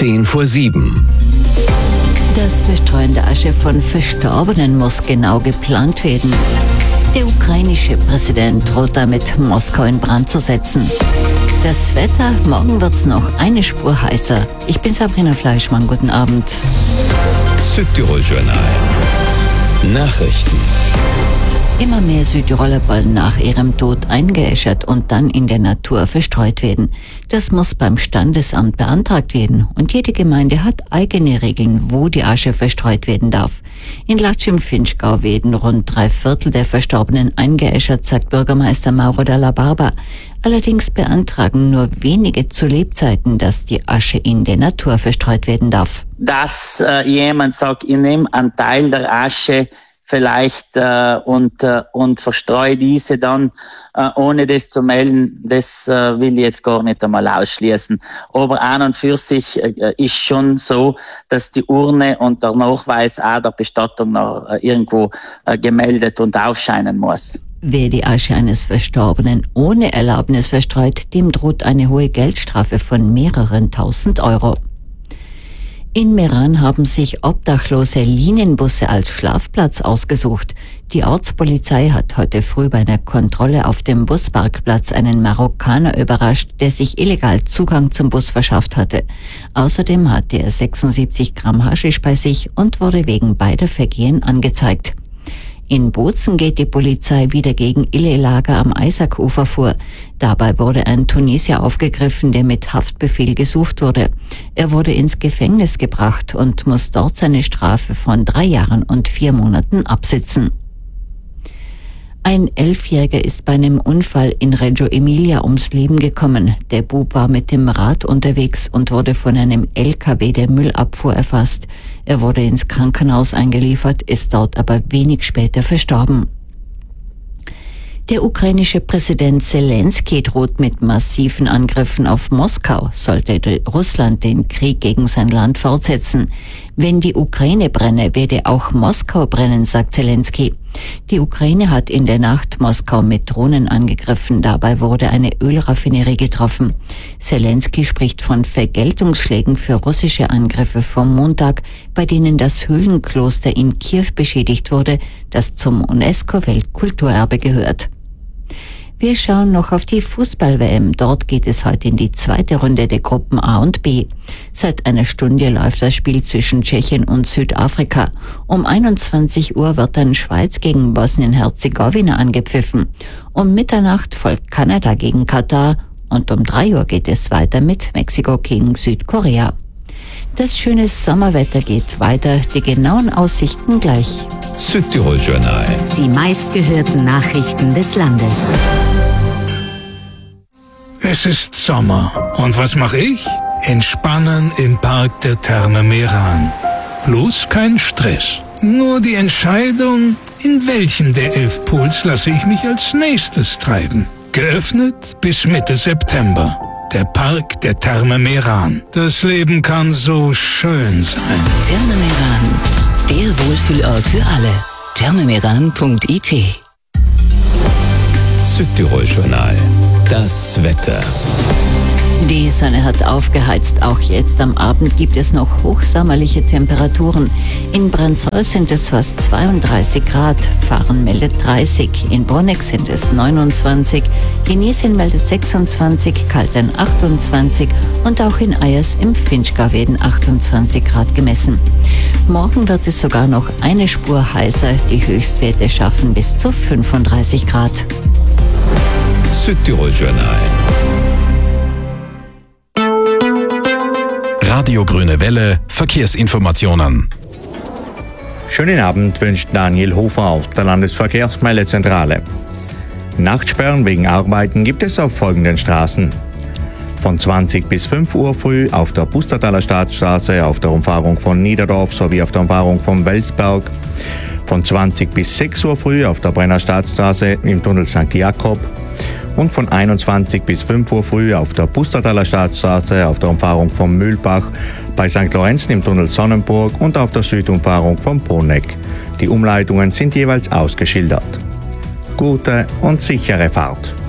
7:10. Das Verstreuen der Asche von Verstorbenen muss genau geplant werden. Der ukrainische Präsident droht damit, Moskau in Brand zu setzen. Das Wetter, morgen wird's noch eine Spur heißer. Ich bin Sabrina Fleischmann, guten Abend. Südtirol-Journal. Nachrichten. Immer mehr Südtiroler wollen nach ihrem Tod eingeäschert und dann in der Natur verstreut werden. Das muss beim Standesamt beantragt werden und jede Gemeinde hat eigene Regeln, wo die Asche verstreut werden darf. In Latsch im Finchgau werden rund 3/4 der Verstorbenen eingeäschert, sagt Bürgermeister Mauro Dalla Barba. Allerdings beantragen nur wenige zu Lebzeiten, dass die Asche in der Natur verstreut werden darf. Dass jemand sagt, ich nehme einen Teil der Asche vielleicht und verstreue diese dann, ohne das zu melden, das will ich jetzt gar nicht einmal ausschließen. Aber an und für sich ist schon so, dass die Urne und der Nachweis auch der Bestattung noch irgendwo gemeldet und aufscheinen muss. Wer die Asche eines Verstorbenen ohne Erlaubnis verstreut, dem droht eine hohe Geldstrafe von mehreren tausend Euro. In Meran haben sich obdachlose Linienbusse als Schlafplatz ausgesucht. Die Ortspolizei hat heute früh bei einer Kontrolle auf dem Busparkplatz einen Marokkaner überrascht, der sich illegal Zugang zum Bus verschafft hatte. Außerdem hatte er 76 Gramm Haschisch bei sich und wurde wegen beider Vergehen angezeigt. In Bozen geht die Polizei wieder gegen Ille-Lager am Eisakufer vor. Dabei wurde ein Tunesier aufgegriffen, der mit Haftbefehl gesucht wurde. Er wurde ins Gefängnis gebracht und muss dort seine Strafe von 3 Jahren und 4 Monaten absitzen. Ein 11-Jähriger ist bei einem Unfall in Reggio Emilia ums Leben gekommen. Der Bub war mit dem Rad unterwegs und wurde von einem LKW der Müllabfuhr erfasst. Er wurde ins Krankenhaus eingeliefert, ist dort aber wenig später verstorben. Der ukrainische Präsident Zelensky droht mit massiven Angriffen auf Moskau, sollte Russland den Krieg gegen sein Land fortsetzen. Wenn die Ukraine brenne, werde auch Moskau brennen, sagt Zelensky. Die Ukraine hat in der Nacht Moskau mit Drohnen angegriffen. Dabei wurde eine Ölraffinerie getroffen. Zelensky spricht von Vergeltungsschlägen für russische Angriffe vom Montag, bei denen das Höhlenkloster in Kiew beschädigt wurde, das zum UNESCO-Weltkulturerbe gehört. Wir schauen noch auf die Fußball-WM. Dort geht es heute in die zweite Runde der Gruppen A und B. Seit einer Stunde läuft das Spiel zwischen Tschechien und Südafrika. Um 21 Uhr wird dann Schweiz gegen Bosnien-Herzegowina angepfiffen. Um Mitternacht folgt Kanada gegen Katar und um 3 Uhr geht es weiter mit Mexiko gegen Südkorea. Das schöne Sommerwetter geht weiter. Die genauen Aussichten gleich. Südtirol-Journal. Die meistgehörten Nachrichten des Landes. Es ist Sommer. Und was mache ich? Entspannen im Park der Therme Meran. Bloß kein Stress. Nur die Entscheidung, in welchen der 11 Pools lasse ich mich als nächstes treiben. Geöffnet bis Mitte September. Der Park der Therme Meran. Das Leben kann so schön sein. Therme Meran. Der Wohlfühlort für alle. thermemeran.it. Südtirol-Journal. Das Wetter. Die Sonne hat aufgeheizt. Auch jetzt am Abend gibt es noch hochsommerliche Temperaturen. In Brandzol sind es fast 32 Grad. Fahren meldet 30. In Bruneck sind es 29. Genesien meldet 26. Kaltern 28. Und auch in Eyers im Finchgau werden 28 Grad gemessen. Morgen wird es sogar noch eine Spur heißer. Die Höchstwerte schaffen bis zu 35 Grad. Südtirol-Journal. Radio Grüne Welle, Verkehrsinformationen. Schönen Abend wünscht Daniel Hofer aus der Landesverkehrsmeldezentrale. Nachtsperren wegen Arbeiten gibt es auf folgenden Straßen. Von 20 bis 5 Uhr früh auf der Pustertaler Staatsstraße, auf der Umfahrung von Niederdorf sowie auf der Umfahrung von Welsberg. Von 20 bis 6 Uhr früh auf der Brenner Staatsstraße im Tunnel St. Jakob. Und von 21 bis 5 Uhr früh auf der Pustertaler Staatsstraße, auf der Umfahrung von Mühlbach, bei St. Lorenzen im Tunnel Sonnenburg und auf der Südumfahrung von Bruneck. Die Umleitungen sind jeweils ausgeschildert. Gute und sichere Fahrt.